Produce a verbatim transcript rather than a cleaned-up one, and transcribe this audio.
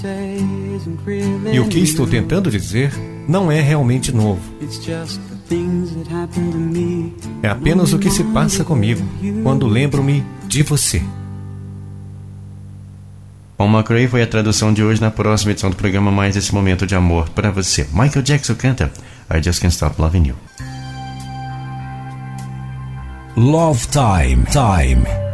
E o que estou tentando dizer não é realmente novo. É apenas o que se passa comigo quando lembro-me de você. Paul McRae foi a tradução de hoje. Na próxima edição do programa, mais esse momento de amor para você. Michael Jackson canta I Just Can't Stop Loving You. Love Time. Time.